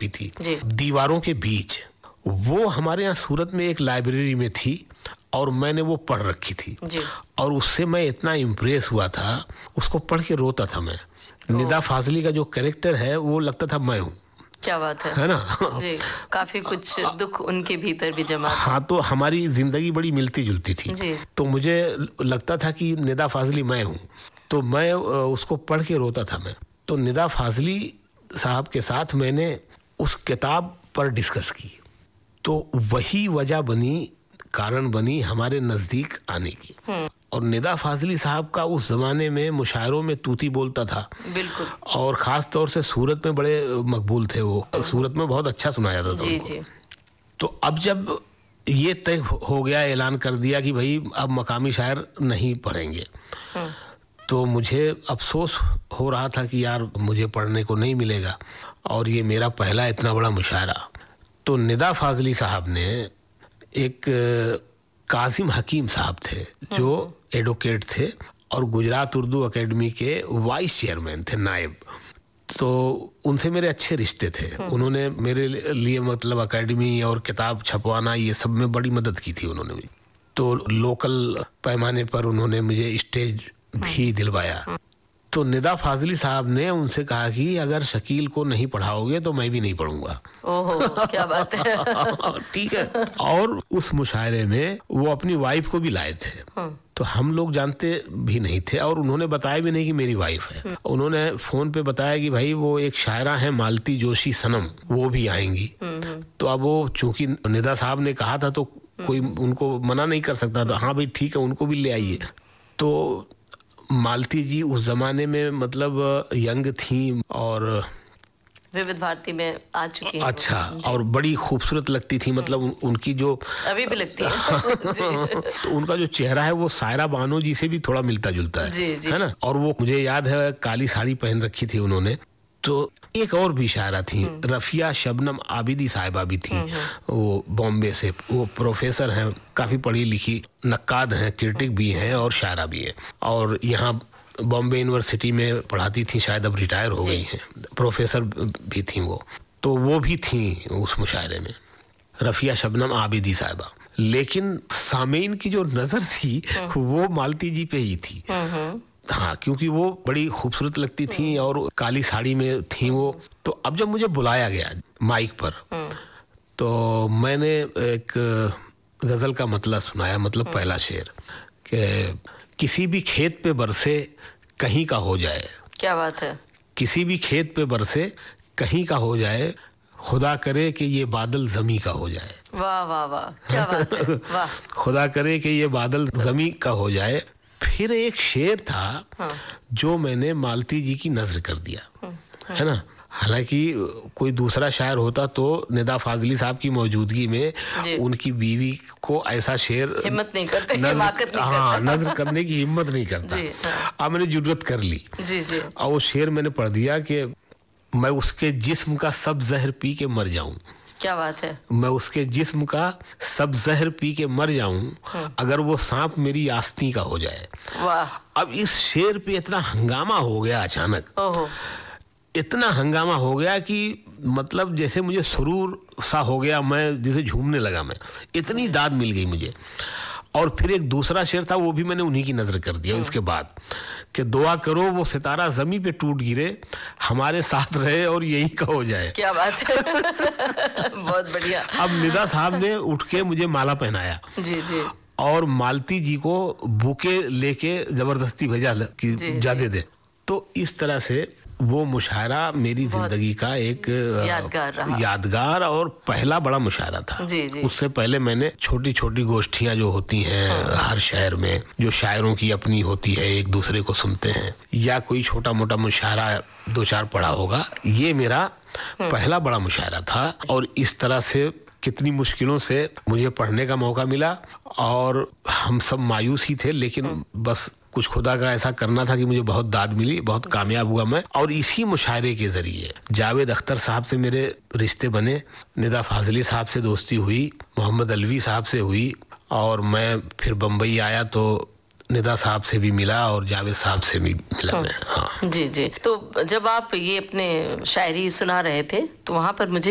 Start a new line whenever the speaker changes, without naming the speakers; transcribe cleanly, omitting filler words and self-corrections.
छपी थी, दीवारों के बीच। वो हमारे यहाँ सूरत में एक लाइब्रेरी में थी और मैंने वो पढ़ रखी थी और उससे मैं इतना इम्प्रेस हुआ था, उसको पढ़ के रोता था मैं। निदा फाजली का जो कैरेक्टर है वो लगता था मैं हूँ।
क्या बात है
ना?
जी, काफी कुछ दुख उनके भीतर भी जमा था।
हाँ, तो हमारी जिंदगी बड़ी मिलती जुलती थी, तो मुझे लगता था कि निदा फाजली मैं हूँ, तो मैं उसको पढ़ के रोता था मैं। तो निदा फाजली साहब के साथ मैंने उस किताब पर डिस्कस की, तो वही वजह बनी, कारण बनी हमारे नजदीक आने की। और निदा फाजली साहब का उस जमाने में मुशायरों में तूती बोलता था, बिल्कुल, और खास तौर से सूरत में बड़े मकबूल थे वो, सूरत में बहुत अच्छा सुनाया जाता था उनको। तो अब जब ये तय हो गया, ऐलान कर दिया कि भाई अब मकामी शायर नहीं पढ़ेंगे, तो मुझे अफसोस हो रहा था कि यार मुझे पढ़ने को नहीं मिलेगा, और ये मेरा पहला इतना बड़ा मुशायरा। तो निदा फाजली साहब ने, एक कासिम हकीम साहब थे जो एडवोकेट थे और गुजरात उर्दू एकेडमी के वाइस चेयरमैन थे, नायब, तो उनसे मेरे अच्छे रिश्ते थे। उन्होंने मेरे लिए मतलब एकेडमी और किताब छपवाना ये सब में बड़ी मदद की थी उन्होंने भी। तो लोकल पैमाने पर उन्होंने मुझे स्टेज भी दिलवाया। तो निदा फाजली साहब ने उनसे कहा कि अगर शकील को नहीं पढ़ाओगे तो मैं भी नहीं पढ़ूंगा।
ओहो, क्या बात है।
ठीक है। और उस मुशायरे में वो अपनी वाइफ को भी लाए थे, तो हम लोग जानते भी नहीं थे और उन्होंने बताया भी नहीं कि मेरी वाइफ है। उन्होंने फोन पे बताया कि भाई वो एक शायरा है मालती जोशी सनम, वो भी आएंगी। तो अब वो चूंकि निदा साहब ने कहा था तो कोई उनको मना नहीं कर सकता था, हाँ भाई ठीक है उनको भी ले आइए। तो मालती जी उस जमाने में मतलब यंग थी और
विविध भारती में आ चुकी हैं।
अच्छा, और बड़ी खूबसूरत लगती थी, मतलब उनकी जो
अभी भी लगती है।
तो उनका जो चेहरा है वो सायरा बानो जी से भी थोड़ा मिलता जुलता है ना। और वो मुझे याद है काली साड़ी पहन रखी थी उन्होंने। तो एक और भी शायरा थी, रफिया शबनम आबिदी साहिबा भी थी, वो बॉम्बे से, वो प्रोफेसर हैं, काफी पढ़ी लिखी, नक्काद हैं, क्रिटिक भी हैं और शायरा भी हैं, और यहाँ बॉम्बे यूनिवर्सिटी में पढ़ाती थी, शायद अब रिटायर हो गई हैं, प्रोफेसर भी थी वो। तो वो भी थी उस मुशायरे में, रफिया शबनम आबिदी साहिबा। लेकिन सामीन की जो नजर थी वो मालती जी पे ही थी। हाँ, क्योंकि वो बड़ी खूबसूरत लगती थी और काली साड़ी में थी वो। तो अब जब मुझे बुलाया गया माइक पर, तो मैंने एक गजल का मतलब सुनाया, मतलब पहला शेर कि किसी भी खेत पे बरसे कहीं का हो जाए।
क्या बात है। किसी
भी खेत पे बरसे कहीं का हो जाए, खुदा करे कि ये बादल जमी का हो जाए।
वाह वाह वाह, क्या बात है, वाह।
खुदा करे कि ये बादल जमी का हो जाए। फिर एक शेर था जो मैंने मालती जी की नजर कर दिया, है ना। हालांकि कोई दूसरा शायर होता तो निदा फाजली साहब की मौजूदगी में उनकी बीवी को ऐसा शेर
हिम्मत नहीं करते,
नजर करने की हिम्मत नहीं करता। अब मैंने जुर्रत कर ली और वो शेर मैंने पढ़ दिया कि मैं उसके जिस्म का सब जहर पी के मर जाऊं।
क्या बात है।
मैं उसके जिस्म का सब जहर पी के मर जाऊं अगर वो सांप मेरी आस्तीन का हो जाए।
वाह।
अब इस शेर पे इतना हंगामा हो गया अचानक, इतना हंगामा हो गया कि मतलब जैसे मुझे सुरूर सा हो गया, मैं जैसे झूमने लगा, मैं इतनी दाद मिल गई मुझे। और फिर एक दूसरा शेर था, वो भी मैंने उन्हीं की नजर कर दिया इसके बाद, कि दुआ करो वो सितारा जमी पे टूट गिरे, हमारे साथ रहे और यही का हो जाए।
क्या बात है। बहुत बढ़िया।
अब निदा साहब ने उठ के मुझे माला पहनाया जी और मालती जी को बुके लेके जबरदस्ती भेजा कि जा दे दे। तो इस तरह से वो मुशायरा मेरी जिंदगी का एक यादगार और पहला बड़ा मुशायरा था। उससे पहले मैंने छोटी छोटी गोष्ठियां जो होती हैं हर शहर में, जो शायरों की अपनी होती है, एक दूसरे को सुनते हैं, या कोई छोटा मोटा मुशायरा दो चार पढ़ा होगा, ये मेरा पहला बड़ा मुशायरा था। और इस तरह से कितनी मुश्किलों से मुझे पढ़ने का मौका मिला और हम सब मायूस ही थे, लेकिन बस कुछ खुदा का ऐसा करना था कि मुझे बहुत दाद मिली, बहुत कामयाब हुआ मैं। और इसी मुशायरे के जरिए जावेद अख्तर साहब से मेरे रिश्ते बने, निदा फाजली साहब से दोस्ती हुई, मोहम्मद अलवी साहब से हुई, और मैं फिर बम्बई आया तो निदा साहब से भी मिला और जावेद साहब से भी मिला मैं। हाँ
जी। तो जब आप ये अपने शायरी सुना रहे थे तो वहाँ पर मुझे